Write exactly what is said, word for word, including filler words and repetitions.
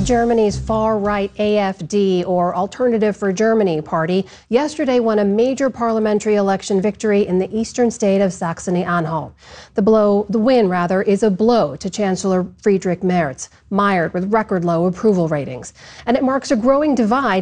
Germany's far-right A F D, or Alternative for Germany party, yesterday won a major parliamentary election victory in the eastern state of Saxony-Anhalt. The blow, the win rather, is a blow to Chancellor Friedrich Merz, mired with record low approval ratings. And it marks a growing divide